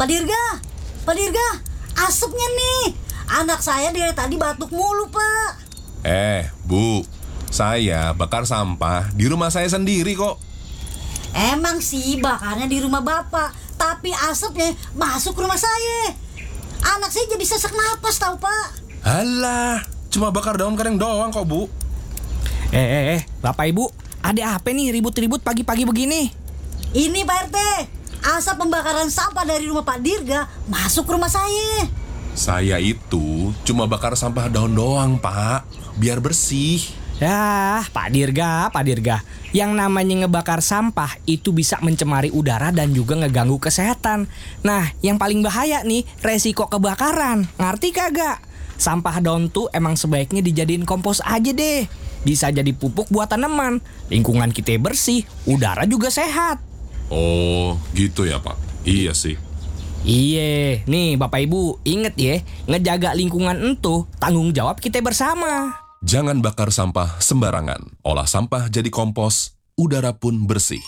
Pak Dirga, Pak Dirga, asapnya nih. Anak saya dari tadi batuk mulu, Pak. Bu, saya bakar sampah di rumah saya sendiri kok. Emang sih bakarnya di rumah Bapak, tapi asapnya masuk rumah saya. Anak saya jadi sesak napas tahu, Pak. Alah, cuma bakar daun kering doang kok, Bu. Bapak Ibu, ada apa nih ribut-ribut pagi-pagi begini? Ini Pak RT, asap pembakaran sampah dari rumah Pak Dirga masuk rumah saya. Saya itu cuma bakar sampah daun doang, Pak, biar bersih. Ya, Pak Dirga, yang namanya ngebakar sampah itu bisa mencemari udara dan juga ngeganggu kesehatan. Nah, yang paling bahaya nih, resiko kebakaran. Ngerti kagak? Sampah daun tuh emang sebaiknya dijadiin kompos aja deh. Bisa jadi pupuk buat tanaman. Lingkungan kita bersih, udara juga sehat. Oh, gitu ya, Pak. Iya sih. Iya, nih Bapak Ibu, inget ya, ngejaga lingkungan itu tanggung jawab kita bersama. Jangan bakar sampah sembarangan. Olah sampah jadi kompos, udara pun bersih.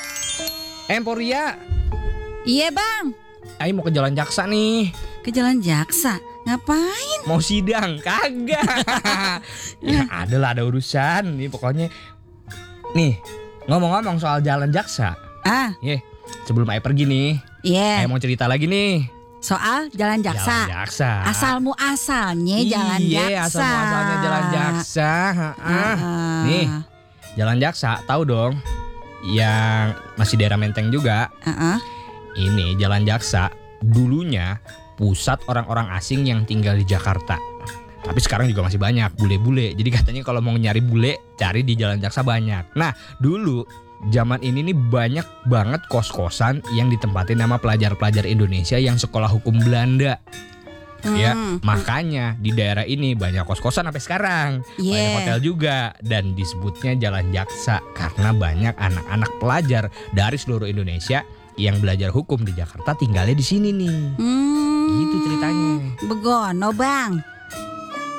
Emporia, Iya bang, ayo mau ke Jalan Jaksa nih. ke Jalan Jaksa. Ngapain? Mau sidang? Kagak. Ya ada urusan nih pokoknya. Nih, ngomong-ngomong soal Jalan Jaksa. Sebelum Ayo pergi nih, Iya. Ayo mau cerita lagi nih. Soal Jalan Jaksa. Jalan Jaksa. Asal muasalnya Jalan Iya, Jaksa. asal muasalnya Jalan Jaksa. Nih, Jalan Jaksa, tahu dong? Yang masih daerah Menteng juga. Ini Jalan Jaksa dulunya pusat orang-orang asing yang tinggal di Jakarta. Tapi sekarang juga masih banyak bule-bule. Jadi katanya kalau mau nyari bule, cari di Jalan Jaksa banyak. Nah, dulu zaman ini nih banyak banget kos-kosan yang ditempatin sama pelajar-pelajar Indonesia yang sekolah hukum Belanda. Ya, makanya di daerah ini banyak kos-kosan sampai sekarang. Banyak hotel juga dan disebutnya Jalan Jaksa karena banyak anak-anak pelajar dari seluruh Indonesia yang belajar hukum di Jakarta tinggalnya di sini nih. Gitu ceritanya. Begono bang.